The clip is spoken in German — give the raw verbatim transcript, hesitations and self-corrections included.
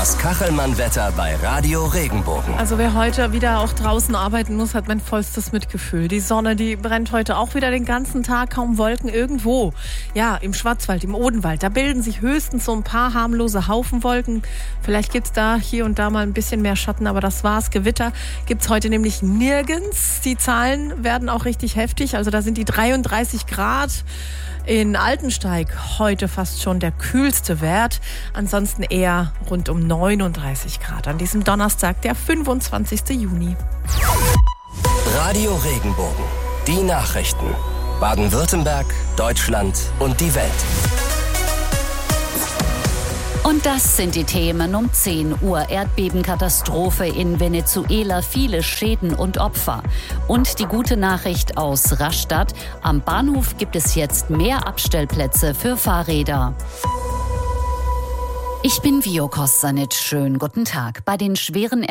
Das Kachelmann-Wetter bei Radio Regenbogen. Also wer heute wieder auch draußen arbeiten muss, hat mein vollstes Mitgefühl. Die Sonne, die brennt heute auch wieder den ganzen Tag, kaum Wolken irgendwo. Ja, im Schwarzwald, im Odenwald, da bilden sich höchstens so ein paar harmlose Haufenwolken. Vielleicht gibt's da hier und da mal ein bisschen mehr Schatten, aber das war's. Gewitter gibt's heute nämlich nirgends. Die Zahlen werden auch richtig heftig, also da sind die dreiunddreißig Grad. In Altensteig heute fast schon der kühlste Wert, ansonsten eher rund um neununddreißig Grad an diesem Donnerstag, der fünfundzwanzigsten Juni. Radio Regenbogen, die Nachrichten. Baden-Württemberg, Deutschland und die Welt. Und das sind die Themen um zehn Uhr. Erdbebenkatastrophe in Venezuela, viele Schäden und Opfer. Und die gute Nachricht aus Rastatt. Am Bahnhof gibt es jetzt mehr Abstellplätze für Fahrräder. Ich bin Vio Kostanic. Schönen guten Tag. Bei den schweren